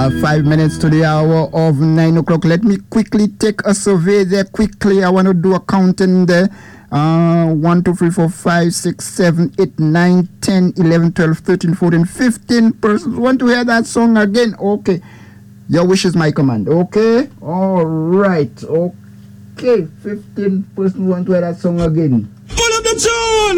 5 minutes to the hour of 9 o'clock. Let me quickly take a survey there quickly. I want to do a counting there. 1, 2, 3, 4, 5, 6, 7, 8, 9, 10, 11, 12, 13, 14, 15 persons want to hear that song again. Okay. Your wish is my command. Okay. All right. Okay. 15 persons want to hear that song again. Pull up the tune!